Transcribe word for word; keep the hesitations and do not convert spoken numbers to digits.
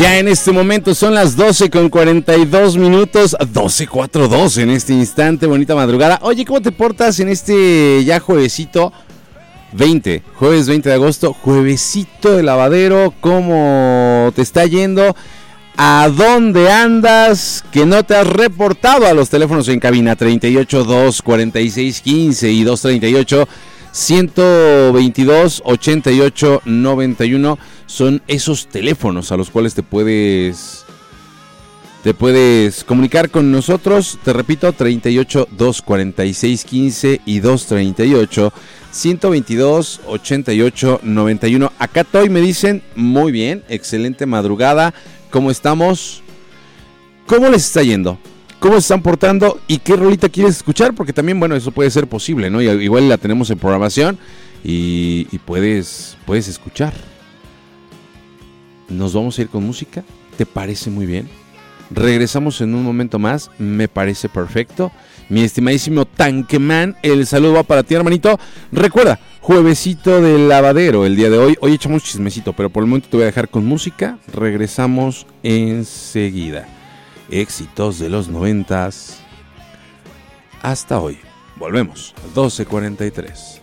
Ya en este momento son las doce con cuarenta y dos minutos, doce cuarenta y dos en este instante, bonita madrugada. Oye, ¿cómo te portas en este ya juevesito veinte, jueves veinte de agosto, juevesito de lavadero? ¿Cómo te está yendo? ¿A dónde andas? Que no te has reportado a los teléfonos en cabina treinta y ocho, dos cuarenta y seis, quince y dos treinta y ocho, ciento veintidós, ochenta y ocho, noventa y uno. Son esos teléfonos a los cuales te puedes te puedes comunicar con nosotros. Te repito, treinta y ocho, dos cuarenta y seis, quince y dos treinta y ocho, ciento veintidós, ochenta y ocho, noventa y uno. Acá estoy, me dicen, muy bien, excelente madrugada. ¿Cómo estamos? ¿Cómo les está yendo? ¿Cómo se están portando? ¿Y qué rolita quieres escuchar? Porque también, bueno, eso puede ser posible, ¿no? Y igual la tenemos en programación y, y puedes, puedes escuchar. Nos vamos a ir con música. ¿Te parece muy bien? Regresamos en un momento más. Me parece perfecto. Mi estimadísimo Tanqueman, el saludo va para ti, hermanito. Recuerda, juevesito del lavadero el día de hoy. Hoy echamos chismecito, pero por el momento te voy a dejar con música. Regresamos enseguida. Éxitos de los noventas hasta hoy. Volvemos, doce cuarenta y tres.